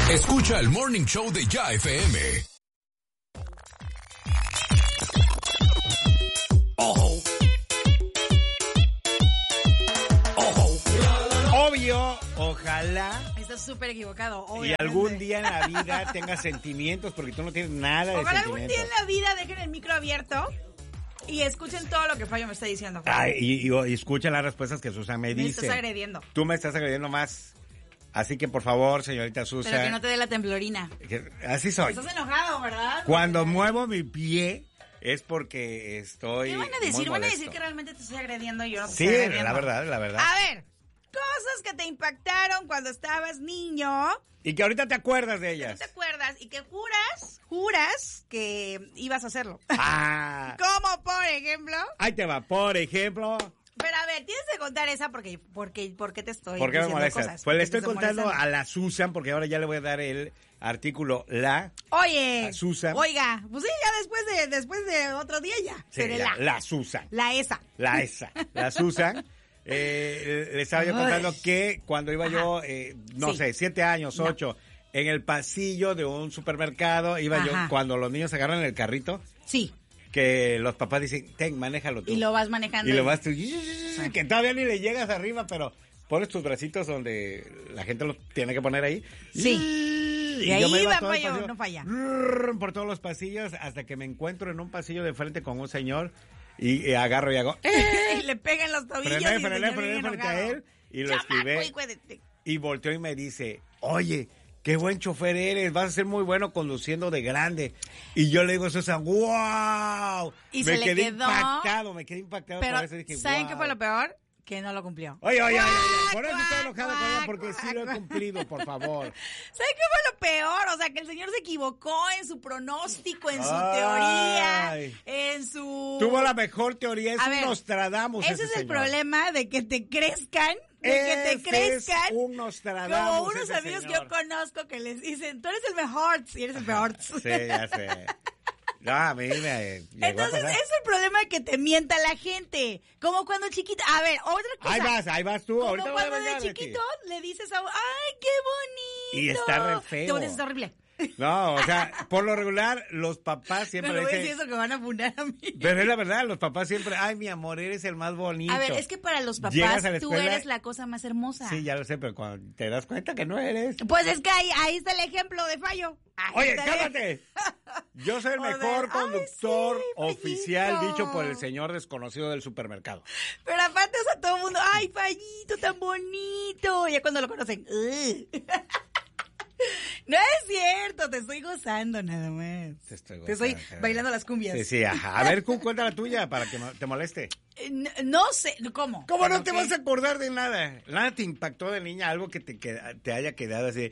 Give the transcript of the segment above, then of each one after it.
Escucha el Morning Show de Ya FM. Ojo. Obvio, ojalá. Estás súper equivocado, Y obviamente. algún día en la vida tengas sentimientos, porque tú no tienes nada de Ojalá sentimientos. algún día en la vida dejen el micro abierto y escuchen todo lo que Fallo me está diciendo. Ay, y escucha las respuestas que Susan me dice. estás agrediendo. Tú me estás agrediendo más. Así que, por favor, señorita Susan. Pero que no te dé la temblorina. Así soy. Estás enojado, ¿verdad? Cuando muevo mi pie es porque estoy ¿Qué van a decir? muy ¿Van a molesto. decir que realmente te estoy agrediendo y yo no te Sí, estoy agrediendo? la verdad, la verdad. A ver, cosas que te impactaron cuando estabas niño. Y que ahorita te acuerdas de ¿No ellas. te acuerdas? Y que juras que ibas a hacerlo. Ah, Como por ejemplo. ahí te va. Por ejemplo, Pero a ver, tienes que contar esa porque te estoy ¿por qué me diciendo molestas? cosas. Pues le Porque te estoy contando molestando. a la Susan, porque ahora ya le voy a dar el artículo la. Oye, a Susan. oiga, pues sí, ya después de otro día ya. Sí, seré la Susan. La esa. La esa. La Susan. Le estaba yo contando que cuando iba yo, no Sí. sé, 7 años, No. 8, en el pasillo de un supermercado, iba Ajá. yo, cuando los niños agarran el carrito, Sí, que los papás dicen, manéjalo tú. y lo vas manejando. Y lo vas tú, que todavía ni le llegas arriba, pero pones tus bracitos donde la gente los tiene que poner ahí. Sí. Y Y ahí yo me iba va, todo el Fallo, pasillo, no falla. por todos los pasillos, hasta que me encuentro en un pasillo de frente con un señor y agarro y hago, Y le pegan los tobillos y el frené señor bien frente a enojado. él y lo Chamaco, esquivé. hijo de- Y volteó y me dice, oye, qué buen chofer eres, vas a ser muy bueno conduciendo de grande. Y yo le digo a Susan, wow. Y me se le quedé quedó. me quedé impactado Pero, por eso. Dije, ¿saben wow. qué fue lo peor? Que no lo cumplió. Oye, por eso Cuac, estoy enojado con ella, cuac, porque sí cuac, lo he cuac. cumplido, por favor. ¿Saben qué fue lo peor? O sea, que el señor se equivocó en su pronóstico, en su Ay. teoría, en su... Tuvo la mejor teoría, es A un ver, Nostradamus Ese es el señor. problema de que te crezcan, Ese es un Nostradamus, como unos ese amigos que señor. yo conozco que les dicen, tú eres el mejor y eres el peor. Sí, ya sé. No, a mí me llegó a Entonces, pasar. es el problema de que te mienta la gente. Como cuando chiquita, a ver, otra cosa. Ahí vas tú, Como ahorita voy a cuando de vengar de ti. chiquito le dices a ¡ay, qué bonito! Y está re feo. Te pones, está horrible. No, o sea, por lo regular, los papás siempre No le voy a decir dicen... eso que van a funar a mí. Pero es la verdad, los papás siempre, ay, mi amor, eres el más bonito. A ver, es que para los Llegas papás a la tú escuela- eres la cosa más hermosa. Sí, ya lo sé, pero cuando te das cuenta que no eres... Pues es que ahí está el ejemplo de Fallo. Ahí Oye, está el- cállate. Yo soy el O sea, mejor ay, conductor sí, oficial Fallito. dicho por el señor desconocido del supermercado. Pero aparte, o sea, todo el mundo, ¡ay, Fallito, tan bonito! Ya cuando lo conocen, ¡ugh! No es cierto, te estoy gozando nada más. Te estoy gozando. bailando las cumbias. Sí, sí, ajá. A ver, cuenta la tuya para que te moleste. No sé, ¿cómo? ¿Cómo no ¿Pero te qué? vas a acordar de nada? ¿Nada te impactó de niña? Algo que te haya quedado así,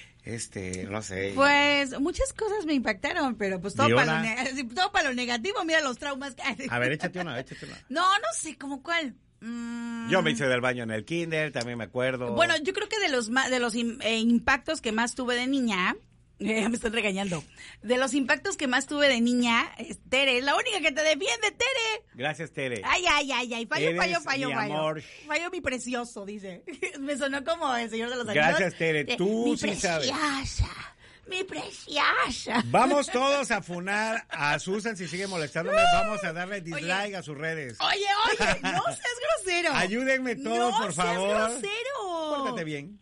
no sé. Pues muchas cosas me impactaron, pero pues todo Di para, una. todo para lo negativo, mira los traumas que hay. A ver, échate una. No sé, ¿cómo cuál? Yo me hice del baño en el kinder, también me acuerdo. Bueno, yo creo que de los impactos que más tuve de niña, me están regañando. De los impactos que más tuve de niña, Tere, es la única que te defiende, Tere. Gracias, Tere. Ay, fallo, Eres fallo. mi amor. Fallo mi precioso, dice. Me sonó como el Señor de los Anillos. Gracias, Tere. Tú mi sí sabes. Mi preciosa. Vamos todos a funar a Susan si sigue molestándome. Vamos a darle dislike a sus redes. Oye, no seas grosero. Ayúdenme todos, por favor. No seas grosero. Pórtate bien.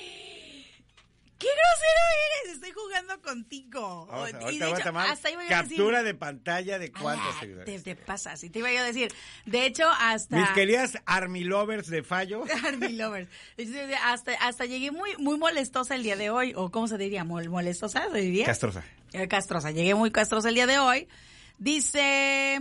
¡Qué grosero eres! Estoy jugando contigo. Vamos, Y ahorita de voy a hecho, tomar hasta iba yo a captura decir, de pantalla de cuántos seguidores. te pasas. Y te iba yo a decir, de hecho, hasta... Mis queridas Army Lovers de Fallo. Army Lovers. Hasta llegué muy molestosa el día de hoy. ¿O cómo se diría? ¿Molestosa se diría? Castrosa. Castrosa. Llegué muy castrosa el día de hoy. Dice,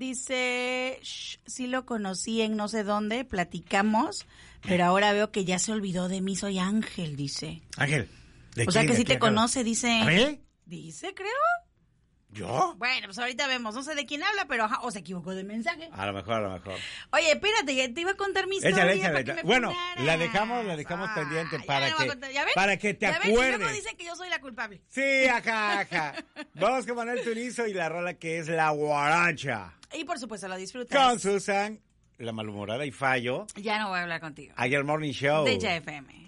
sí lo conocí en no sé dónde, platicamos, pero ahora veo que ya se olvidó de mí, soy Ángel, dice. Ángel. ¿de O sea quién? que ¿De sí quién te hablas? conoce, dice. ¿A mí? Dice, creo. ¿Yo? Bueno, pues ahorita vemos. No sé de quién habla, pero o se equivocó de mensaje. A lo mejor. Oye, espérate, te iba a contar mi historia. Échale. para que me Bueno, funaras. la dejamos pendiente Ya para le voy a que, contar. ¿Ya ven? para que te ¿Ya ven? Y luego acuerdes. dicen que yo soy la culpable. Sí, ajá. Vamos con Manuel Turizo y la rola que es La Guaracha. Y por supuesto, lo disfrutas. Con Susan, la malhumorada y Fallo. Ya no voy a hablar contigo. Ayer Morning Show. De JFM.